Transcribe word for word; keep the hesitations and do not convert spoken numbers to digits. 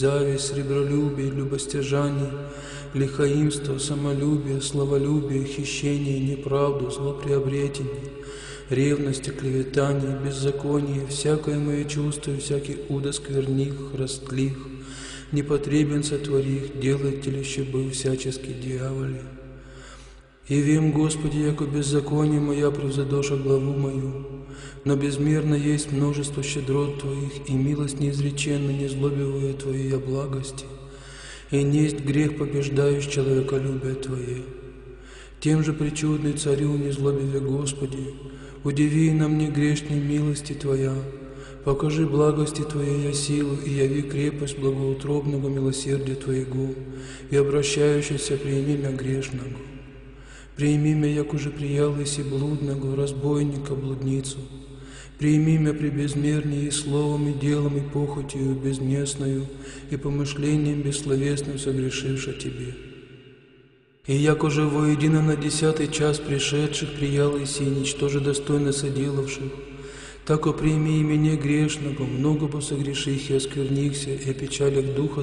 зависть, сребролюбие, любостяжание, лихоимство, самолюбие, славолюбие, хищение, неправду, злоприобретение, ревность, оклеветание, беззаконие, всякое мое чувство, всякий удо скверних, растлих, непотребен сотворих, делает телище был всячески дьяволе. И вем, Господи, яко беззаконие моя превзадоша главу мою, но безмерно есть множество щедрот Твоих, и милость неизреченна, не злобивая Твоей благости, и несть грех побеждающий человеколюбие Твое. Тем же причудный царю не злобиве, Господи, удиви на мне грешной милости Твоя, покажи благости Твоей я силу, и яви крепость благоутробного милосердия Твоего, и обращающийся прими мя грешного. Прими мя, як уже приялась и блудного, разбойника, блудницу. Прими мя при безмернее и словом, и делом, и похотью безместную, и помышлением бессловесным согрешивши Тебе. И як уже воедино на десятый час пришедших приялась и ничтоже достойно соделавших, так о прими и меня грешного, много бы согреших и осквернихся, и о печалях духа